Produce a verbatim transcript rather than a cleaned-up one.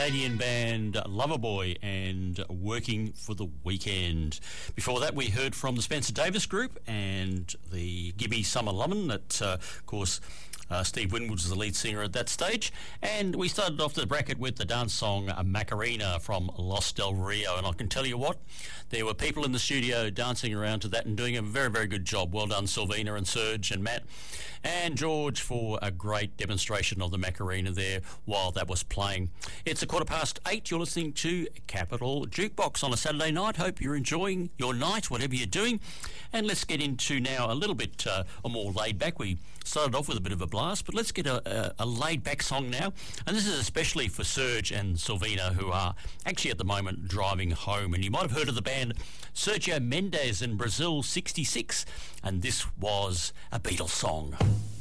Canadian band Loverboy and Working for the Weekend. Before that, we heard from the Spencer Davis Group and the Gimme Summer Lovin'. That, uh, of course, uh, Steve Winwood was the lead singer at that stage. And we started off the bracket with the dance song uh, Macarena from Los Del Rio. And I can tell you what, there were people in the studio dancing around to that and doing a very, very good job. Well done, Sylvina and Serge and Matt and George, for a great demonstration of the Macarena there while that was playing. It's a quarter past eight. You're listening to Capital Jukebox on a Saturday night. Hope you're enjoying your night, whatever you're doing. And let's get into now a little bit uh, a more laid back. We started off with a bit of a blast, but let's get a, a, a laid back song now. And this is especially for Serge and Sylvina, who are actually at the moment driving home. And you might have heard of the band Sergio Mendes in Brazil sixty-six. And this was a Beatles song.